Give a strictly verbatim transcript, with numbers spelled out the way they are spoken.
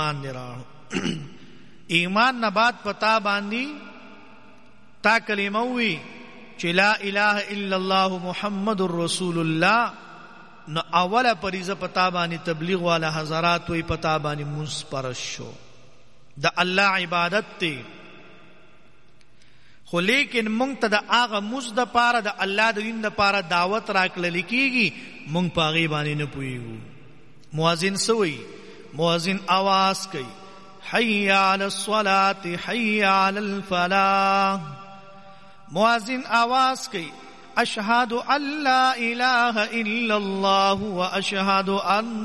ایمان دی راړو ایمان نه بعد پتا باندې تا کلمه وی چې لا اله الا الله محمد رسول الله نو اوله پریزه پتا باندې تبلیغ والا حضرات وی پتا باندې مونږ پرش شو د الله عبادت ته خو لیکن مونږ ته د هغه مونږ د پاره د الله د دین د پاره دعوت راکړل کیږي مونږ پاغي باندې نه پويګو مؤذن سوی مؤذن आवाज کوي حي على الصلاه حي على الفلاح مؤذن आवाज کوي اشهد ان لا اله الا الله واشهد ان